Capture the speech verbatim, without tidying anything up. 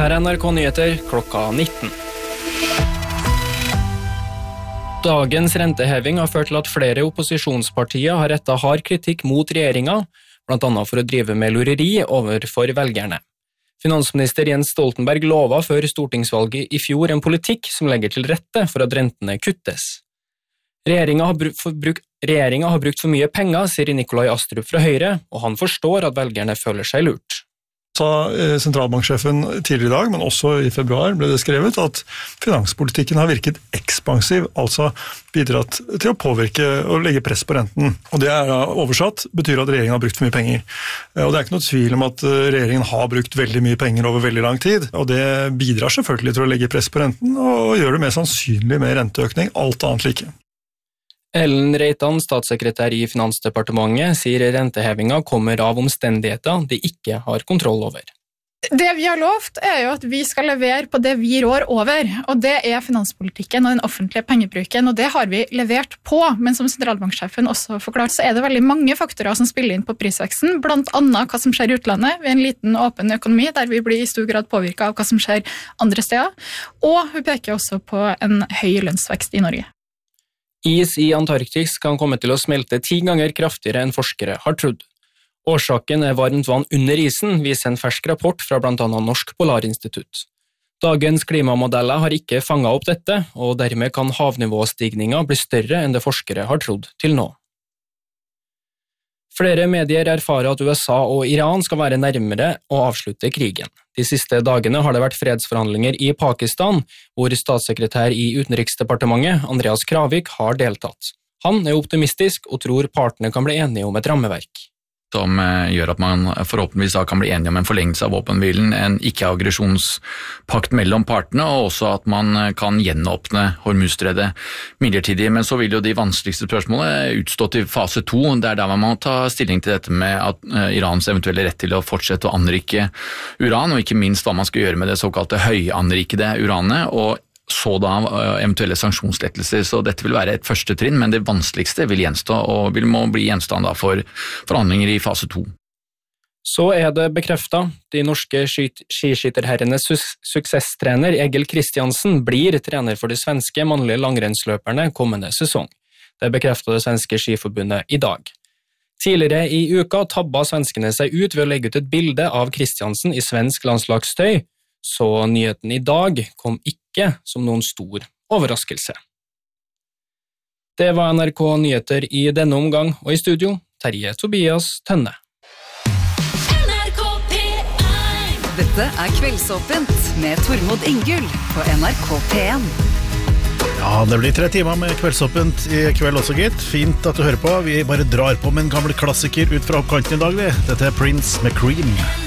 Her er N R K Nyheter klokka nitten. Dagens renteheving har ført til at flere opposisjonspartier har rettet hard kritikk mot regjeringen, blant annet for å drive med lureri overfor velgerne. Finansminister Jens Stoltenberg lovet før stortingsvalget i fjor en politikk som legger til rette for at rentene kuttes. Regjeringen har, bruk, for, bruk, regjeringen har brukt for mye penger, sier Nikolai Astrup fra Høyre, og han forstår at velgerne føler seg lurt. Sa sentralbanksjefen tidligere i dag, men også i februar ble det skrevet at finanspolitikken har virket ekspansiv, altså bidratt til å påvirke og legge press på renten. Og det er oversatt, betyr at regjeringen har brukt for mye penger. Og det er ikke noe tvil om at regjeringen har brukt veldig mye penger over veldig lang tid, og det bidrar selvfølgelig til å legge press på renten og gjør det mer sannsynlig med renteøkning, alt annet like. Ellen Reitan, statssekretær i Finansdepartementet, sier rentehevingen kommer av omstendigheter de ikke har kontroll over. Det vi har lovt er jo at vi skal levere på det vi rår over, og det er finanspolitikken og den offentlige pengebruken, og det har vi levert på, men som sentralbanksjefen også forklart, så er det veldig mange faktorer som spiller inn på prisveksten, blant annet hva som skjer i utlandet, ved en liten åpen økonomi, der vi blir i stor grad påvirket av hva som skjer andre steder, og hun peker også på en høy lønnsvekst i Norge. Is i Antarktis kan komme til å smelte ti ganger kraftigere enn forskere har trodd. Årsaken er varmt vann under isen, viser en fersk rapport fra blant annet Norsk Polarinstitutt. Dagens klimamodeller har ikke fanget opp dette, og dermed kan havnivåstigningen bli større enn det forskere har trodd til nå. Flere medier erfarer at U S A og Iran skal være nærmere å avslutte krigen. De siste dagene har det vært fredsforhandlinger i Pakistan, hvor statssekretær i Utenriksdepartementet, Andreas Kravik, har deltatt. Han er optimistisk og tror partene kan bli enige om et rammeverk. Som gjør at man forhåpentligvis kan bli enige om en forlengelse av våpenhvilen, en ikke-aggresjonspakt mellom partene, og også at man kan gjenåpne Hormuzstredet midlertidig. Men så vil jo de vanskeligste spørsmålene utstå til fase to, det er der man må ta stilling til dette med at Irans eventuelle rett til å fortsette å anrike uran, og ikke minst hva man skal gjøre med det såkalte høyanrikede uranet, og så da eventuelle sanksjonslettelser, så dette vil være et første trinn, men det vanskeligste vil gjenstå, og vil må bli gjenstand for forhandlinger i fase to. Så er det bekreftet. De norske skiskytterherrenes suksesstrener Egil Kristiansen blir trener for de svenske mannlige langrennsløperne kommende sesong. Det bekreftet det svenske skiforbundet i dag. Tidligere i uka tabba svenskene seg ut ved å legge ut et bilde av Kristiansen i svensk landslagstøy, så nyheten i dag kom ikke som noen stor overraskelse. Det var N R K Nyheter i denne omgang, og i studio, Terje Tobias Tønne. N R K P én. Dette er Kveldsåpent med Tormod Ingull på N R K P én. Ja, det blir tre timer med Kveldsåpent i kveld også, gitt. Fint at du hører på. Vi bare drar på med en gammel klassiker ut fra oppkanten i dag, vi. Dette er Prince med Cream.